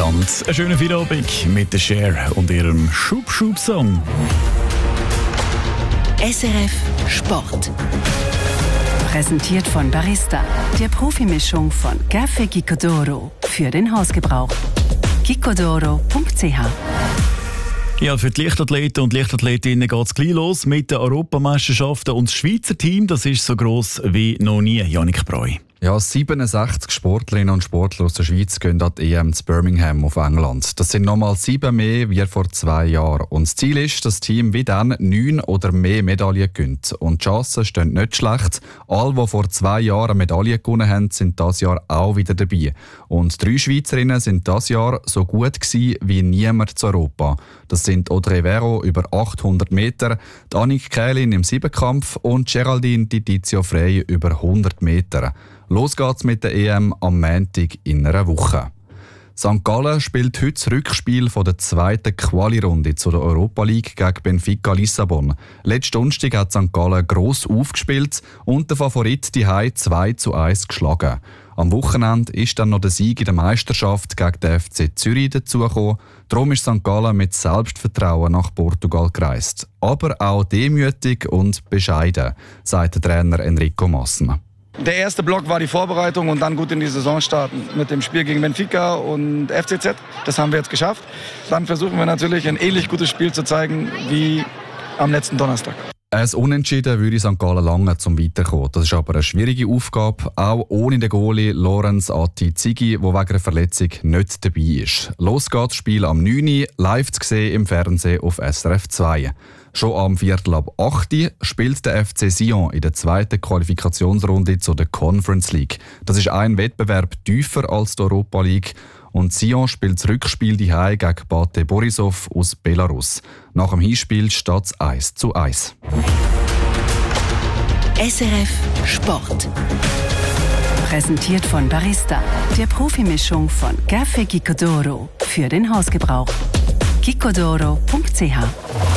Ganz einen schönen Feierabend mit der Cher und ihrem Schub-Schub-Song. SRF Sport. Präsentiert von Barista, der Profimischung von Café Gicodoro für den Hausgebrauch. gicodoro.ch. Ja, für die Leichtathleten und Leichtathletinnen geht es gleich los mit den Europameisterschaften. Und das Schweizer Team, das ist so gross wie noch nie. Jannik Breu. Ja, 67 Sportlerinnen und Sportler aus der Schweiz gehen an die EM zu Birmingham auf England. Das sind nochmal 7 mehr wie vor 2 Jahren. Und das Ziel ist, dass das Team wie dann 9 oder mehr Medaillen gewinnt. Und die Chancen stehen nicht schlecht. Alle, die vor 2 Jahren eine Medaille gewonnen haben, sind dieses Jahr auch wieder dabei. Und 3 Schweizerinnen sind dieses Jahr so gut gewesen wie niemand zu Europa. Das sind Audrey Vero über 800 Meter, die Annick Kählin im Siebenkampf und Geraldine Di Tizio Frey über 100 Meter. Los geht's mit der EM am Montag in einer Woche. St. Gallen spielt heute das Rückspiel von der zweiten Quali-Runde zu der Europa League gegen Benfica Lissabon. Letzten Donnerstag hat St. Gallen gross aufgespielt und der Favorit die 2:1 geschlagen. Am Wochenende ist dann noch der Sieg in der Meisterschaft gegen den FC Zürich dazugekommen. Darum ist St. Gallen mit Selbstvertrauen nach Portugal gereist. Aber auch demütig und bescheiden, sagt der Trainer Enrico Maassen. Der erste Block war die Vorbereitung und dann gut in die Saison starten mit dem Spiel gegen Benfica und FCZ. Das haben wir jetzt geschafft. Dann versuchen wir natürlich ein ähnlich gutes Spiel zu zeigen wie am letzten Donnerstag. Ein Unentschieden würde St. Gallen lange zum Weiterkommen. Das ist aber eine schwierige Aufgabe, auch ohne den Goalie Lorenz Atti-Zigi, der wegen einer Verletzung nicht dabei ist. Los geht das Spiel am 9 Uhr, live zu sehen im Fernsehen auf SRF 2. Schon am 7:15 spielt der FC Sion in der zweiten Qualifikationsrunde zu der Conference League. Das ist ein Wettbewerb tiefer als die Europa League. Und Sion spielt das Rückspiel daheim gegen Bate Borisov aus Belarus. Nach dem Hinspiel steht es 1:1. SRF Sport. Präsentiert von Barista, der Profimischung von Café Gicodoro für den Hausgebrauch. gicodoro.ch